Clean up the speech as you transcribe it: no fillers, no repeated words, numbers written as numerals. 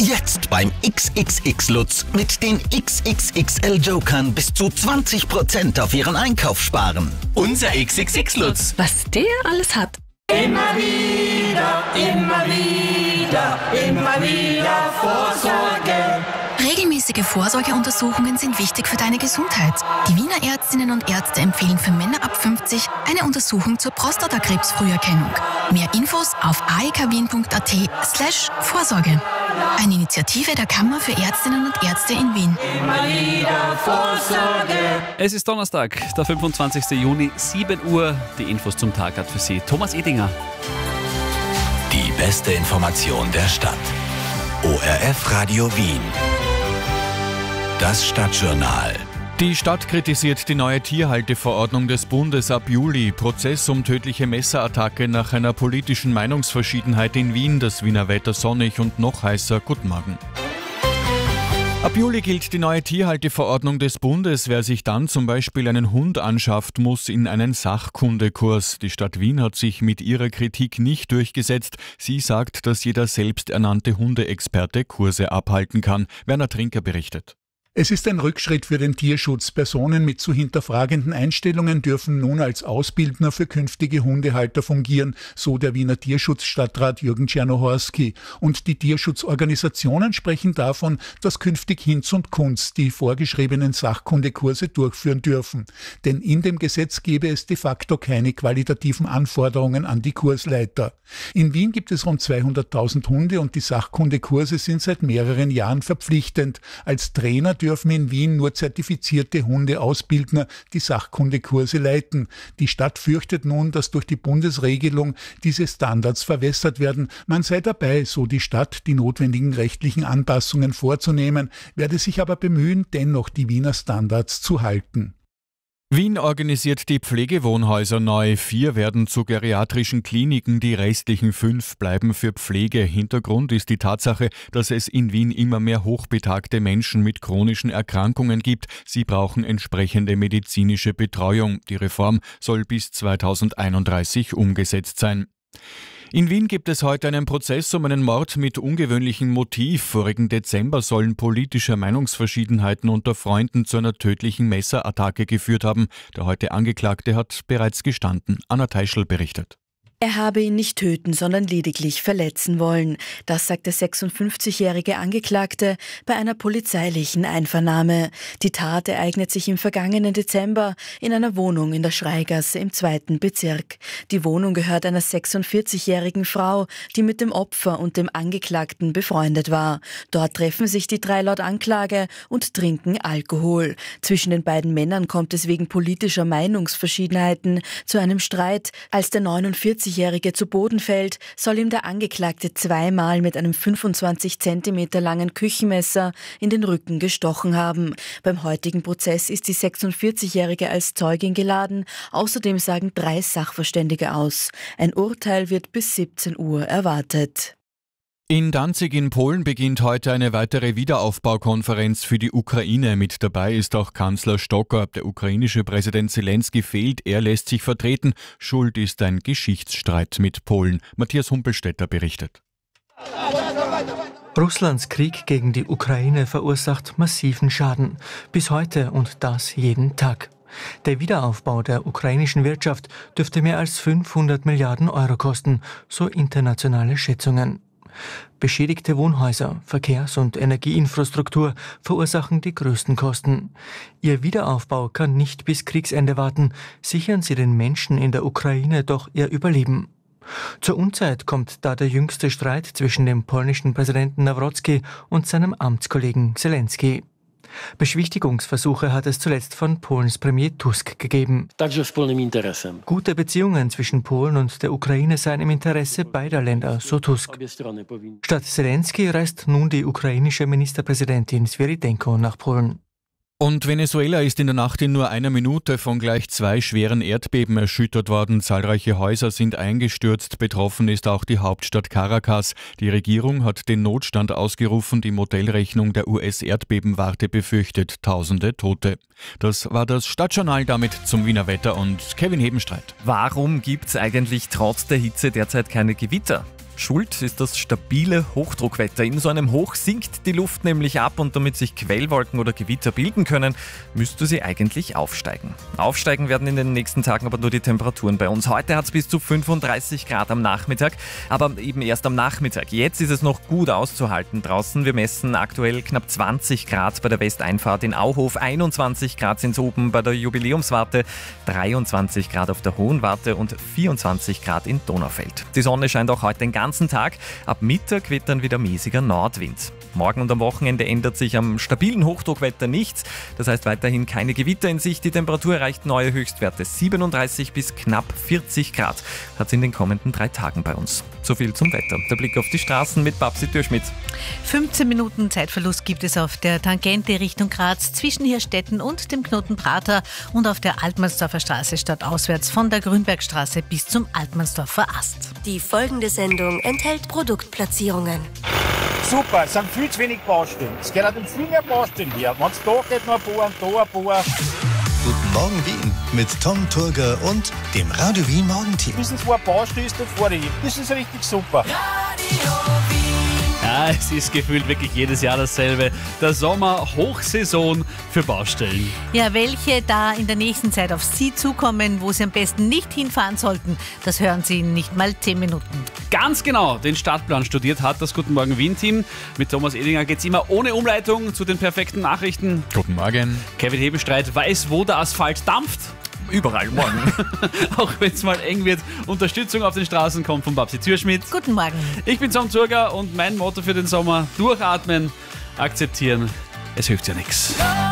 Jetzt beim XXX Lutz mit den XXXL Jokern bis zu 20% auf Ihren Einkauf sparen. Unser XXX Lutz. Was der alles hat. Immer wieder, immer wieder, immer wieder Vorsorge. Regelmäßige Vorsorgeuntersuchungen sind wichtig für deine Gesundheit. Die Wiener Ärztinnen und Ärzte empfehlen für Männer ab 50 eine Untersuchung zur Prostatakrebsfrüherkennung. Mehr Infos auf aekawien.at/Vorsorge. Eine Initiative der Kammer für Ärztinnen und Ärzte in Wien. Immer wieder Vorsorge. Es ist Donnerstag, der 25. Juni, 7 Uhr. Die Infos zum Tag hat für Sie Thomas Edinger. Die beste Information der Stadt. ORF Radio Wien. Das Stadtjournal. Die Stadt kritisiert die neue Tierhalteverordnung des Bundes ab Juli. Prozess um tödliche Messerattacke nach einer politischen Meinungsverschiedenheit in Wien. Das Wiener Wetter sonnig und noch heißer. Guten Morgen. Ab Juli gilt die neue Tierhalteverordnung des Bundes. Wer sich dann zum Beispiel einen Hund anschafft, muss in einen Sachkundekurs. Die Stadt Wien hat sich mit ihrer Kritik nicht durchgesetzt. Sie sagt, dass jeder selbsternannte Hundeexperte Kurse abhalten kann. Werner Trinker berichtet. Es ist ein Rückschritt für den Tierschutz. Personen mit zu hinterfragenden Einstellungen dürfen nun als Ausbildner für künftige Hundehalter fungieren, so der Wiener Tierschutzstadtrat Jürgen Czernohorski. Und die Tierschutzorganisationen sprechen davon, dass künftig Hinz und Kunz die vorgeschriebenen Sachkundekurse durchführen dürfen. Denn in dem Gesetz gäbe es de facto keine qualitativen Anforderungen an die Kursleiter. In Wien gibt es rund 200.000 Hunde und die Sachkundekurse sind seit mehreren Jahren verpflichtend. Als Trainer dürfen in Wien nur zertifizierte Hundeausbildner die Sachkundekurse leiten. Die Stadt fürchtet nun, dass durch die Bundesregelung diese Standards verwässert werden. Man sei dabei, so die Stadt, die notwendigen rechtlichen Anpassungen vorzunehmen, werde sich aber bemühen, dennoch die Wiener Standards zu halten. Wien organisiert die Pflegewohnhäuser neu. 4 werden zu geriatrischen Kliniken, die restlichen 5 bleiben für Pflege. Hintergrund ist die Tatsache, dass es in Wien immer mehr hochbetagte Menschen mit chronischen Erkrankungen gibt. Sie brauchen entsprechende medizinische Betreuung. Die Reform soll bis 2031 umgesetzt sein. In Wien gibt es heute einen Prozess um einen Mord mit ungewöhnlichem Motiv. Vorigen Dezember sollen politische Meinungsverschiedenheiten unter Freunden zu einer tödlichen Messerattacke geführt haben. Der heute Angeklagte hat bereits gestanden. Anna Teischl berichtet. Er habe ihn nicht töten, sondern lediglich verletzen wollen. Das sagt der 56-jährige Angeklagte bei einer polizeilichen Einvernahme. Die Tat ereignet sich im vergangenen Dezember in einer Wohnung in der Schreigasse im 2. Bezirk. Die Wohnung gehört einer 46-jährigen Frau, die mit dem Opfer und dem Angeklagten befreundet war. Dort treffen sich die 3 laut Anklage und trinken Alkohol. Zwischen den beiden Männern kommt es wegen politischer Meinungsverschiedenheiten zu einem Streit. Als der 49-jährige zu Boden fällt, soll ihm der Angeklagte 2-mal mit einem 25 cm langen Küchenmesser in den Rücken gestochen haben. Beim heutigen Prozess ist die 46-jährige als Zeugin geladen. Außerdem sagen 3 Sachverständige aus. Ein Urteil wird bis 17 Uhr erwartet. In Danzig in Polen beginnt heute eine weitere Wiederaufbaukonferenz für die Ukraine. Mit dabei ist auch Kanzler Stocker. Der ukrainische Präsident Zelensky fehlt, er lässt sich vertreten. Schuld ist ein Geschichtsstreit mit Polen. Matthias Humpelstädter berichtet. Russlands Krieg gegen die Ukraine verursacht massiven Schaden. Bis heute und das jeden Tag. Der Wiederaufbau der ukrainischen Wirtschaft dürfte mehr als 500 Milliarden Euro kosten, so internationale Schätzungen. Beschädigte Wohnhäuser, Verkehrs- und Energieinfrastruktur verursachen die größten Kosten. Ihr Wiederaufbau kann nicht bis Kriegsende warten. Sichern Sie den Menschen in der Ukraine doch ihr Überleben. Zur Unzeit kommt da der jüngste Streit zwischen dem polnischen Präsidenten Nawrocki und seinem Amtskollegen Zelensky. Beschwichtigungsversuche hat es zuletzt von Polens Premier Tusk gegeben. Gute Beziehungen zwischen Polen und der Ukraine seien im Interesse beider Länder, so Tusk. Statt Zelensky reist nun die ukrainische Ministerpräsidentin Sviridenko nach Polen. Und Venezuela ist in der Nacht in nur einer Minute von gleich 2 schweren Erdbeben erschüttert worden. Zahlreiche Häuser sind eingestürzt. Betroffen ist auch die Hauptstadt Caracas. Die Regierung hat den Notstand ausgerufen. Die Modellrechnung der US-Erdbebenwarte befürchtet Tausende Tote. Das war das Stadtjournal, damit zum Wiener Wetter und Kevin Hebenstreit. Warum gibt es eigentlich trotz der Hitze derzeit keine Gewitter? Schuld ist das stabile Hochdruckwetter. In so einem Hoch sinkt die Luft nämlich ab und damit sich Quellwolken oder Gewitter bilden können, müsste sie eigentlich aufsteigen. Aufsteigen werden in den nächsten Tagen aber nur die Temperaturen bei uns. Heute hat es bis zu 35 Grad am Nachmittag, aber eben erst am Nachmittag. Jetzt ist es noch gut auszuhalten draußen. Wir messen aktuell knapp 20 Grad bei der Westeinfahrt in Auhof, 21 Grad sind es oben bei der Jubiläumswarte, 23 Grad auf der Hohen Warte und 24 Grad in Donaufeld. Die Sonne scheint auch heute den ganzen Tag. Ab Mittag weht dann wieder mäßiger Nordwind. Morgen und am Wochenende ändert sich am stabilen Hochdruckwetter nichts. Das heißt weiterhin keine Gewitter in Sicht. Die Temperatur erreicht neue Höchstwerte 37 bis knapp 40 Grad. Hat es in den kommenden 3 Tagen bei uns. So viel zum Wetter. Der Blick auf die Straßen mit Babsi Türschmidt. 15 Minuten Zeitverlust gibt es auf der Tangente Richtung Graz zwischen Hirstetten und dem Knoten Prater und auf der Altmannsdorfer Straße stadtauswärts von der Grünbergstraße bis zum Altmannsdorfer Ast. Die folgende Sendung enthält Produktplatzierungen. Super, es sind viel zu wenig Baustellen. Es geht auch um viel mehr Baustellen hier. Wenn es da geht, noch ein paar und da ein paar. Guten Morgen Wien mit Tom Turger und dem Radio Wien Morgenteam. Bis es eine Baustelle ist, da vorne hin. Das ist richtig super. Ja, es ist gefühlt wirklich jedes Jahr dasselbe. Der Sommer, Hochsaison für Baustellen. Ja, welche da in der nächsten Zeit auf Sie zukommen, wo Sie am besten nicht hinfahren sollten, das hören Sie in nicht mal 10 Minuten. Ganz genau, den Stadtplan studiert hat das Guten Morgen Wien-Team. Mit Thomas Edinger geht es immer ohne Umleitung zu den perfekten Nachrichten. Guten Morgen. Kevin Hebenstreit weiß, wo der Asphalt dampft. Überall morgen. Auch wenn es mal eng wird. Unterstützung auf den Straßen kommt von Babsi Türschmidt. Guten Morgen. Ich bin Tom Turger und mein Motto für den Sommer: durchatmen, akzeptieren. Es hilft ja nichts.